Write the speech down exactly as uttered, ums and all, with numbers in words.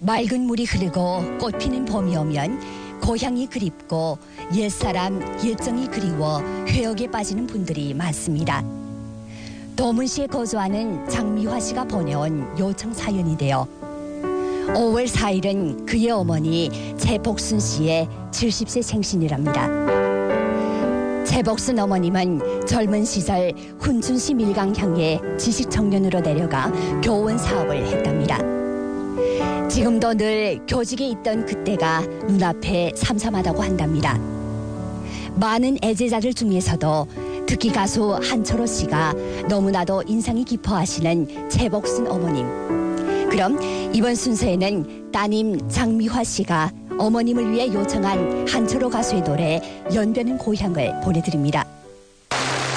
맑은 물이 흐르고 꽃 피는 봄이 오면 고향이 그립고 옛사람 옛정이 그리워 회역에 빠지는 분들이 많습니다. 도문시에 거주하는 장미화 씨가 보내온 요청 사연인데요. 오월 사일은 그의 어머니 최복순 씨의 칠십 세 생신이랍니다. 최복순 어머님은 젊은 시절 훈춘시 밀강향에 지식청년으로 내려가 교원 사업을 했답니다. 지금도 늘 교직에 있던 그때가 눈앞에 삼삼하다고 한답니다. 많은 애제자들 중에서도 특히 가수 한철호 씨가 너무나도 인상이 깊어하시는 최복순 어머님. 그럼 이번 순서에는 따님 장미화 씨가 어머님을 위해 요청한 한철호 가수의 노래 연변은 고향을 보내드립니다.